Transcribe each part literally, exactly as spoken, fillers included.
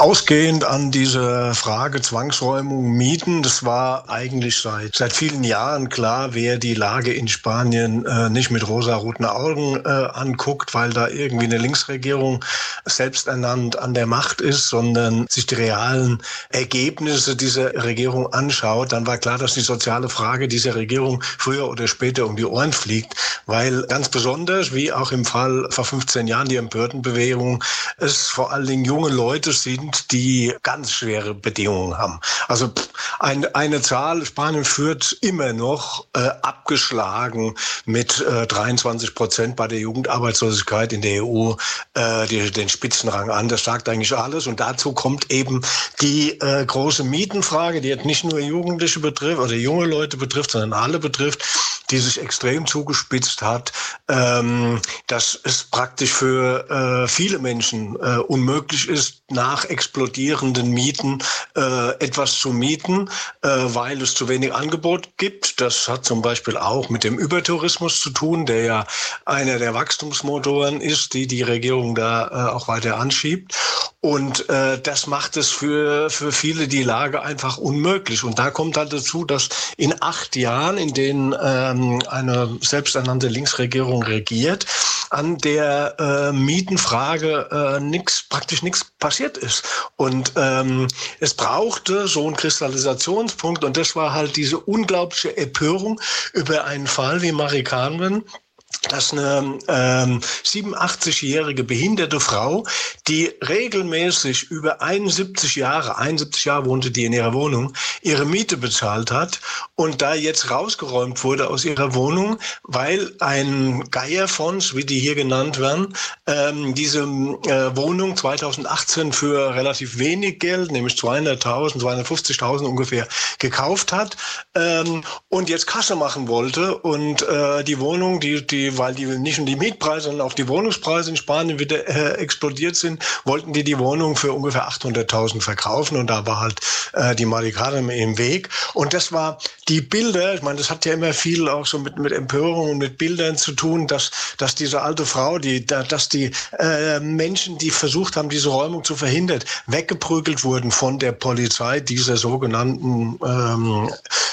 ausgehend an diese Frage Zwangsräumung, Mieten, das war eigentlich seit seit vielen Jahren klar, wer die Lage in Spanien äh, nicht mit rosaroten Augen äh, anguckt, weil da irgendwie eine Linksregierung selbsternannt an der Macht ist, sondern sich die realen Ergebnisse dieser Regierung anschaut, dann war klar, dass die soziale Frage dieser Regierung früher oder später um die Ohren fliegt, weil ganz besonders, wie auch im Fall vor fünfzehn Jahren, die Empörtenbewegung, es vor allen Dingen junge Leute sind, die ganz schwere Bedingungen haben. Also ein, eine Zahl, Spanien führt immer noch äh, abgeschlagen mit äh, dreiundzwanzig Prozent bei der Jugendarbeitslosigkeit in der E U äh, die, den Spitzenrang an. Das sagt eigentlich alles. Und dazu kommt eben die äh, große Mietenfrage, die jetzt nicht nur Jugendliche betrifft oder junge Leute betrifft, sondern alle betrifft, die sich extrem zugespitzt hat, ähm, dass es praktisch für äh, viele Menschen äh, unmöglich ist, nach explodierenden Mieten äh, etwas zu mieten, äh, weil es zu wenig Angebot gibt. Das hat zum Beispiel auch mit dem Übertourismus zu tun, der ja einer der Wachstumsmotoren ist, die die Regierung da äh, auch weiter anschiebt. Und äh, das macht es für für viele die Lage einfach unmöglich. Und da kommt halt dazu, dass in acht Jahren, in denen ähm, eine selbsternannte Linksregierung regiert, an der äh, Mietenfrage äh, nix, praktisch nichts passiert ist. Und ähm, es brauchte so einen Kristallisationspunkt, und das war halt diese unglaubliche Empörung über einen Fall wie Mari Carmen, dass eine ähm, siebenundachtzigjährige behinderte Frau, die regelmäßig über einundsiebzig Jahre, einundsiebzig Jahre wohnte die in ihrer Wohnung, ihre Miete bezahlt hat und da jetzt rausgeräumt wurde aus ihrer Wohnung, weil ein Geierfonds, wie die hier genannt werden, ähm, diese äh, Wohnung zweitausendachtzehn für relativ wenig Geld, nämlich zweihunderttausend, zweihundertfünfzigtausend ungefähr, gekauft hat ähm, und jetzt Kasse machen wollte und äh, die Wohnung, die, die weil die nicht nur die Mietpreise, sondern auch die Wohnungspreise in Spanien wieder äh, explodiert sind, wollten die die Wohnung für ungefähr achthunderttausend verkaufen und da war halt äh, die Mari Carmen im Weg. Und das war die Bilder, ich meine, das hat ja immer viel auch so mit mit Empörung und mit Bildern zu tun, dass dass diese alte Frau, die dass die äh, Menschen, die versucht haben, diese Räumung zu verhindern, weggeprügelt wurden von der Polizei dieser sogenannten ähm,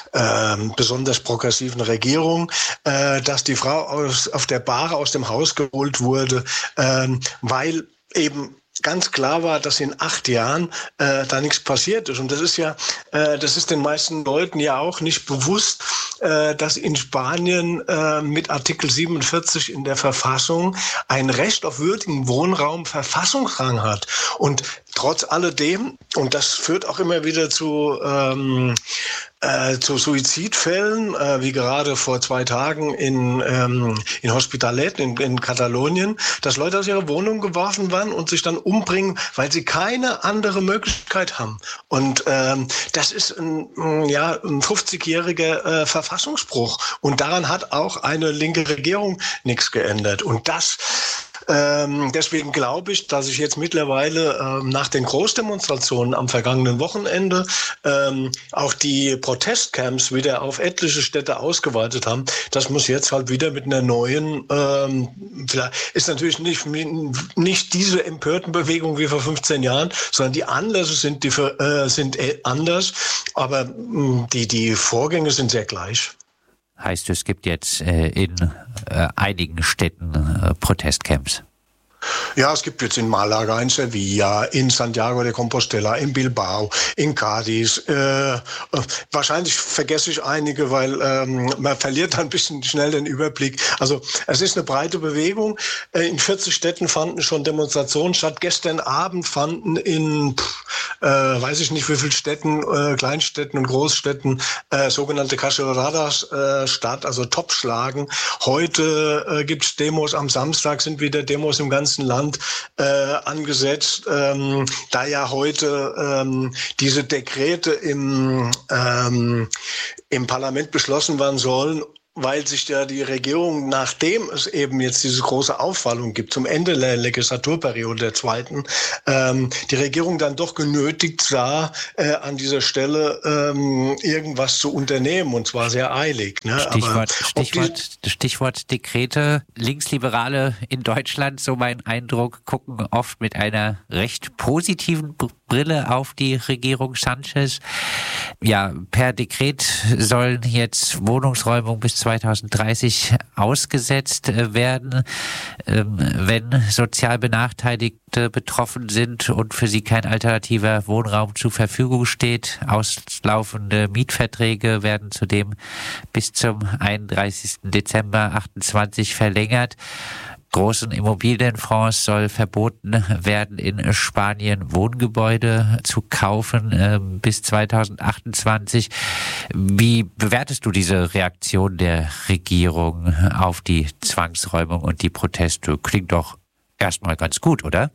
ähm, besonders progressiven Regierung, äh, dass die Frau aus auf der Bahre aus dem Haus geholt wurde, ähm, weil eben ganz klar war, dass in acht Jahren äh, da nichts passiert ist. Und das ist ja, äh, das ist den meisten Leuten ja auch nicht bewusst, äh, dass in Spanien äh, mit Artikel siebenundvierzig in der Verfassung ein Recht auf würdigen Wohnraum Verfassungsrang hat. Und trotz alledem, und das führt auch immer wieder zu ähm, Äh, zu Suizidfällen, äh, wie gerade vor zwei Tagen in, ähm, in Hospitalet in, in Katalonien, dass Leute aus ihrer Wohnung geworfen werden und sich dann umbringen, weil sie keine andere Möglichkeit haben. Und ähm, das ist ein, ja, ein fünfzigjähriger äh, Verfassungsbruch. Und daran hat auch eine linke Regierung nichts geändert. Und das Ähm, deswegen glaube ich, dass sich jetzt mittlerweile ähm, nach den Großdemonstrationen am vergangenen Wochenende ähm, auch die Protestcamps wieder auf etliche Städte ausgeweitet haben. Das muss jetzt halt wieder mit einer neuen, ähm, vielleicht ist natürlich nicht, nicht diese Empörtenbewegung wie vor fünfzehn Jahren, sondern die Anlässe sind, die, äh, sind anders, aber mh, die, die Vorgänge sind sehr gleich. Heißt, es gibt jetzt äh, in äh, einigen Städten äh, Protestcamps? Ja, es gibt jetzt in Malaga, in Sevilla, in Santiago de Compostela, in Bilbao, in Cádiz. Äh, wahrscheinlich vergesse ich einige, weil ähm, man verliert ein bisschen schnell den Überblick. Also es ist eine breite Bewegung. Äh, in vierzig Städten fanden schon Demonstrationen statt. Gestern Abend fanden in, äh, weiß ich nicht wie viele Städten, äh, Kleinstädten und Großstädten, äh, sogenannte Caceroladas äh, statt, also Topfschlagen. Heute äh, gibt es Demos, am Samstag sind wieder Demos im ganzen Land äh, angesetzt, ähm, da ja heute ähm, diese Dekrete im, ähm, im Parlament beschlossen werden sollen, weil sich ja die Regierung, nachdem es eben jetzt diese große Aufwallung gibt, zum Ende der Legislaturperiode der zweiten, ähm, die Regierung dann doch genötigt sah, äh, an dieser Stelle ähm, irgendwas zu unternehmen, und zwar sehr eilig. Ne? Stichwort, Aber Stichwort, Stichwort Dekrete. Linksliberale in Deutschland, so mein Eindruck, gucken oft mit einer recht positiven Brille auf die Regierung Sanchez. Ja, per Dekret sollen jetzt Wohnungsräumungen bis zweitausenddreißig ausgesetzt werden, wenn sozial Benachteiligte betroffen sind und für sie kein alternativer Wohnraum zur Verfügung steht. Auslaufende Mietverträge werden zudem bis zum einunddreißigsten Dezember achtundzwanzig verlängert. Großen Immobilienfonds soll verboten werden, in Spanien Wohngebäude zu kaufen äh, bis zweitausendachtundzwanzig. Wie bewertest du diese Reaktion der Regierung auf die Zwangsräumung und die Proteste? Klingt doch erstmal ganz gut, oder?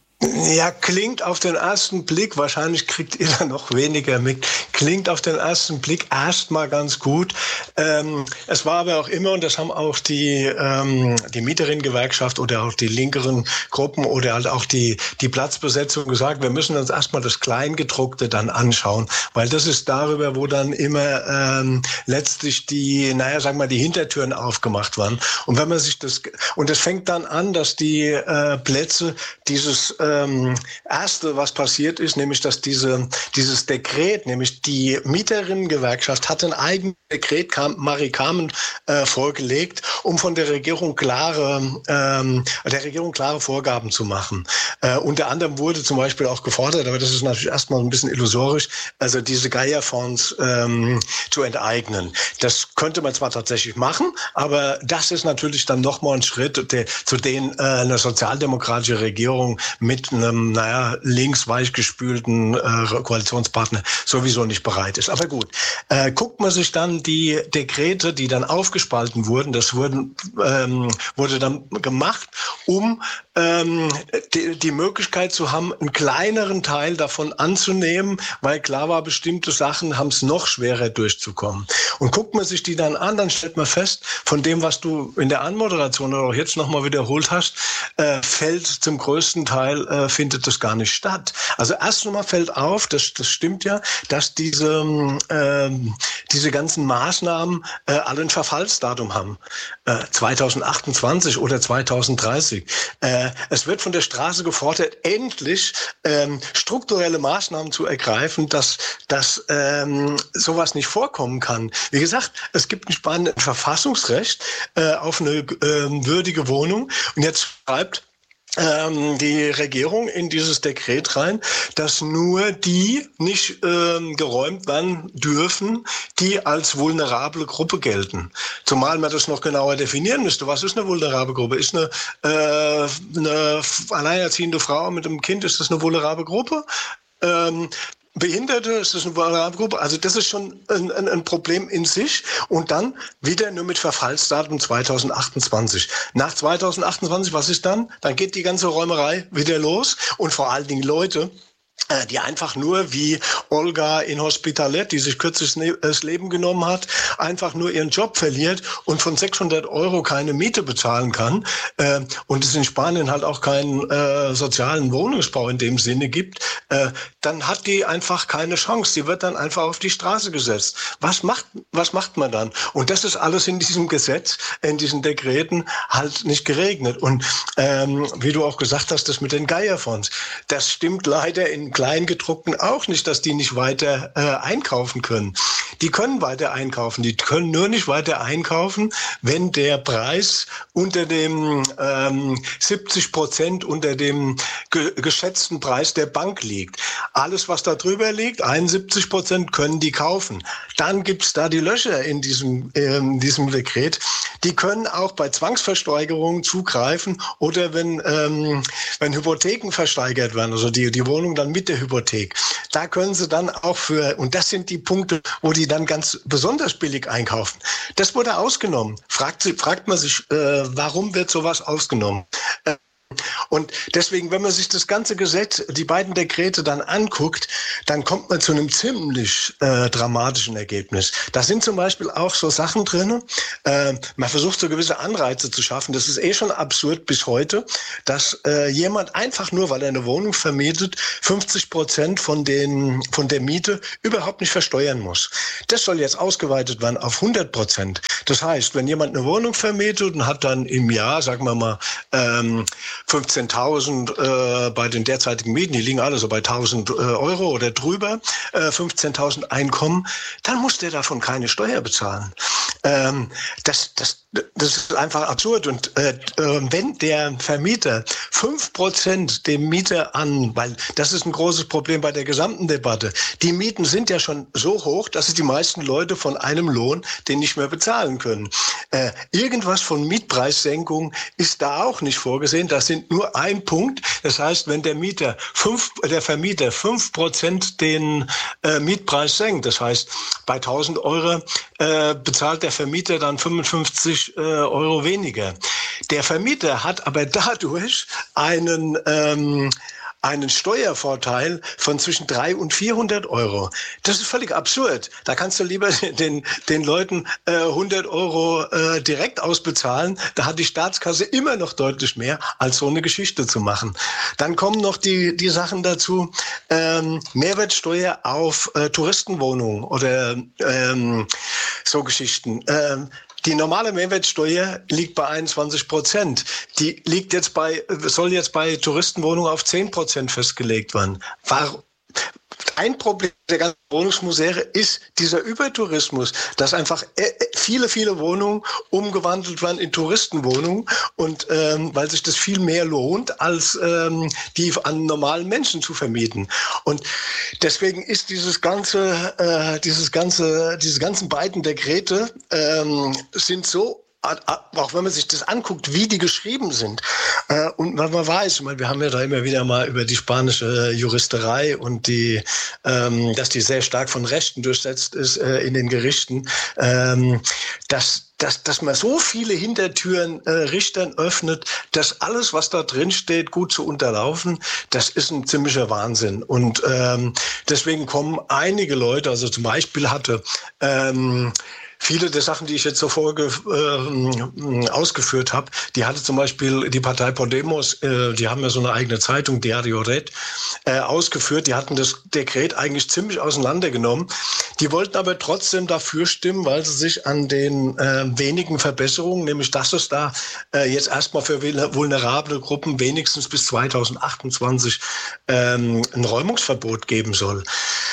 Ja, klingt auf den ersten Blick, wahrscheinlich kriegt ihr da noch weniger mit, klingt auf den ersten Blick erstmal ganz gut. Ähm, es war aber auch immer, und das haben auch die, ähm, die Mieterinnengewerkschaft oder auch die linkeren Gruppen oder halt auch die, die Platzbesetzung gesagt, wir müssen uns erstmal das Kleingedruckte dann anschauen, weil das ist darüber, wo dann immer ähm, letztlich die, naja, sagen wir mal, die Hintertüren aufgemacht waren. Und wenn man sich das, und es fängt dann an, dass die äh, Plätze dieses äh, Ähm, erste, was passiert ist, nämlich, dass diese, dieses Dekret, nämlich die Mieterinnengewerkschaft hat ein eigenes Dekret, kam, Marie Carmen, äh, vorgelegt, um von der Regierung klare, ähm, der Regierung klare Vorgaben zu machen. Äh, unter anderem wurde zum Beispiel auch gefordert, aber das ist natürlich erstmal ein bisschen illusorisch, also diese Geierfonds ähm, zu enteignen. Das könnte man zwar tatsächlich machen, aber das ist natürlich dann nochmal ein Schritt, der, zu dem äh, eine sozialdemokratische Regierung mit einem, naja, links weichgespülten äh, Koalitionspartner sowieso nicht bereit ist. Aber gut, äh, guckt man sich dann die Dekrete, die dann aufgespalten wurden, das wurden, ähm, wurde dann gemacht, um ähm, die, die Möglichkeit zu haben, einen kleineren Teil davon anzunehmen, weil klar war, bestimmte Sachen haben es noch schwerer durchzukommen. Und guckt man sich die dann an, dann stellt man fest, von dem, was du in der Anmoderation oder auch jetzt nochmal wiederholt hast, äh, fällt zum größten Teil äh, findet das gar nicht statt. Also erst einmal fällt auf, das, das stimmt ja, dass diese, äh, diese ganzen Maßnahmen äh, alle ein Verfallsdatum haben. Äh, zweitausendachtundzwanzig oder zweitausenddreißig. Äh, es wird von der Straße gefordert, endlich ähm, strukturelle Maßnahmen zu ergreifen, dass, dass ähm, sowas nicht vorkommen kann. Wie gesagt, es gibt in Spanien ein Verfassungsrecht äh, auf eine äh, würdige Wohnung. Und jetzt schreibt Ähm, die Regierung in dieses Dekret rein, dass nur die nicht ähm, geräumt werden dürfen, die als vulnerable Gruppe gelten. Zumal man das noch genauer definieren müsste. Was ist eine vulnerable Gruppe? Ist eine, äh, eine alleinerziehende Frau mit einem Kind, ist das eine vulnerable Gruppe? Ähm, Behinderte, ist das eine vulnerable Gruppe? Also das ist schon ein, ein, ein Problem in sich. Und dann wieder nur mit Verfallsdatum zweitausendachtundzwanzig. Nach zweitausendachtundzwanzig, was ist dann? Dann geht die ganze Räumerei wieder los. Und vor allen Dingen Leute, die einfach nur wie Olga in Hospitalet, die sich kürzlich das Leben genommen hat, einfach nur ihren Job verliert und von sechshundert Euro keine Miete bezahlen kann äh, und es in Spanien halt auch keinen äh, sozialen Wohnungsbau in dem Sinne gibt, äh, dann hat die einfach keine Chance. Die wird dann einfach auf die Straße gesetzt. Was macht, was macht man dann? Und das ist alles in diesem Gesetz, in diesen Dekreten halt nicht geregnet. Und ähm, wie du auch gesagt hast, das mit den Geierfonds, das stimmt leider in Kleingedruckten auch nicht, dass die nicht weiter äh, einkaufen können. Die können weiter einkaufen, die können nur nicht weiter einkaufen, wenn der Preis unter dem ähm, siebzig Prozent unter dem ge- geschätzten Preis der Bank liegt. Alles, was da drüber liegt, einundsiebzig Prozent können die kaufen. Dann gibt's da die Löcher in diesem, ähm, diesem Dekret. Die können auch bei Zwangsversteigerungen zugreifen oder wenn, ähm, wenn Hypotheken versteigert werden, also die, die Wohnung dann mit der Hypothek. Da können sie dann auch für, und das sind die Punkte, wo die dann ganz besonders billig einkaufen. Das wurde ausgenommen. Fragt, fragt man sich, äh, warum wird sowas ausgenommen? Äh, Und deswegen, wenn man sich das ganze Gesetz, die beiden Dekrete dann anguckt, dann kommt man zu einem ziemlich äh, dramatischen Ergebnis. Da sind zum Beispiel auch so Sachen drin, äh, man versucht so gewisse Anreize zu schaffen. Das ist eh schon absurd bis heute, dass äh, jemand einfach nur, weil er eine Wohnung vermietet, fünfzig Prozent von den von der Miete überhaupt nicht versteuern muss. Das soll jetzt ausgeweitet werden auf hundert Prozent. Das heißt, wenn jemand eine Wohnung vermietet und hat dann im Jahr, sagen wir mal, ähm, fünfzehntausend fünfzehntausend äh, bei den derzeitigen Mieten, die liegen alle so bei tausend äh, Euro oder drüber, äh, fünfzehntausend Einkommen, dann muss der davon keine Steuer bezahlen. Ähm, das, das, das ist einfach absurd. Und äh, wenn der Vermieter fünf Prozent dem Mieter an, weil das ist ein großes Problem bei der gesamten Debatte, die Mieten sind ja schon so hoch, dass es die meisten Leute von einem Lohn den nicht mehr bezahlen können. Äh, irgendwas von Mietpreissenkung ist da auch nicht vorgesehen. Das sind nur ein Punkt. Das heißt, wenn der Mieter fünf, der Vermieter fünf Prozent den äh, Mietpreis senkt, das heißt, bei tausend Euro äh, bezahlt der Vermieter dann fünfundfünfzig äh, Euro weniger. Der Vermieter hat aber dadurch einen ähm, einen Steuervorteil von zwischen dreihundert und vierhundert Euro. Das ist völlig absurd. Da kannst du lieber den, den Leuten äh, hundert Euro äh, direkt ausbezahlen. Da hat die Staatskasse immer noch deutlich mehr, als so eine Geschichte zu machen. Dann kommen noch die, die Sachen dazu. Ähm, Mehrwertsteuer auf äh, Touristenwohnungen oder ähm, so Geschichten. Ähm, Die normale Mehrwertsteuer liegt bei einundzwanzig Prozent. Die liegt jetzt bei, soll jetzt bei Touristenwohnungen auf zehn Prozent festgelegt werden. Warum? Ein Problem der ganzen Wohnungsmisere ist dieser Übertourismus, dass einfach viele, viele Wohnungen umgewandelt werden in Touristenwohnungen und ähm, weil sich das viel mehr lohnt, als ähm, die an normalen Menschen zu vermieten. Und deswegen ist dieses ganze, äh, dieses ganze, diese ganzen beiden Dekrete ähm, sind so, auch wenn man sich das anguckt, wie die geschrieben sind. Äh, und man weiß, ich meine, wir haben ja da immer wieder mal über die spanische Juristerei und die, ähm, dass die sehr stark von Rechten durchsetzt ist äh, in den Gerichten, ähm, dass Dass, dass man so viele Hintertüren äh, Richtern öffnet, dass alles, was da drin steht, gut zu unterlaufen, das ist ein ziemlicher Wahnsinn. Und ähm, deswegen kommen einige Leute, also zum Beispiel hatte ähm, viele der Sachen, die ich jetzt so vorge äh, ausgeführt habe, die hatte zum Beispiel die Partei Podemos, äh, die haben ja so eine eigene Zeitung, Diario Red, äh, ausgeführt. Die hatten das Dekret eigentlich ziemlich auseinandergenommen. Die wollten aber trotzdem dafür stimmen, weil sie sich an den äh, wenigen Verbesserungen, nämlich dass es da äh, jetzt erstmal für vulnerable Gruppen wenigstens bis zweitausendachtundzwanzig ähm, ein Räumungsverbot geben soll.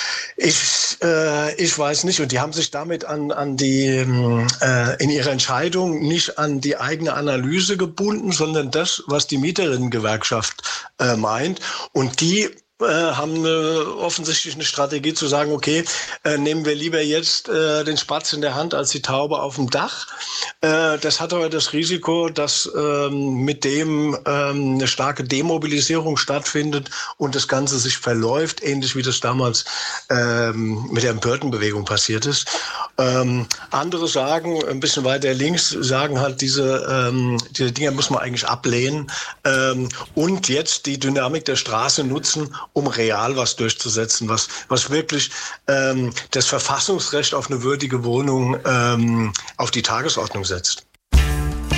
Ich, äh, ich weiß nicht. Und die haben sich damit an, an die, äh, in ihrer Entscheidung nicht an die eigene Analyse gebunden, sondern das, was die Mieterinnengewerkschaft äh, meint. Und die äh, haben eine, offensichtlich eine Strategie zu sagen, okay, äh, nehmen wir lieber jetzt äh, den Spatz in der Hand als die Taube auf dem Dach. Äh, das hat aber das Risiko, dass ähm, mit dem ähm, eine starke Demobilisierung stattfindet und das Ganze sich verläuft, ähnlich wie das damals ähm, mit der Empörtenbewegung passiert ist. Ähm, andere sagen, ein bisschen weiter links, sagen halt, diese, ähm, diese Dinge muss man eigentlich ablehnen ähm, und jetzt die Dynamik der Straße nutzen, um real was durchzusetzen, was, was wirklich ähm, das Verfassungsrecht auf eine würdige Wohnung ähm, auf die Tagesordnung setzt.